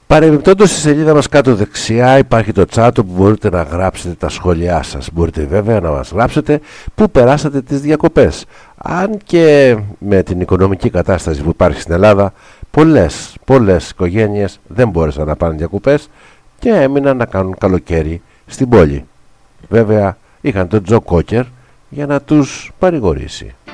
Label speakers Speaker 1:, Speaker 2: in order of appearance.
Speaker 1: Παρεμπιπτόντως, στη σελίδα μας κάτω δεξιά υπάρχει το chat που μπορείτε να γράψετε τα σχόλιά σας. Μπορείτε βέβαια να μας γράψετε που περάσατε τις διακοπές. Αν και με την οικονομική κατάσταση που υπάρχει στην Ελλάδα, πολλές οικογένειες δεν μπόρεσαν να πάνε διακοπές και έμειναν να κάνουν καλοκαίρι στην πόλη. Βέβαια είχαν τον Τζο Κόκερ για να τους παρηγορήσει.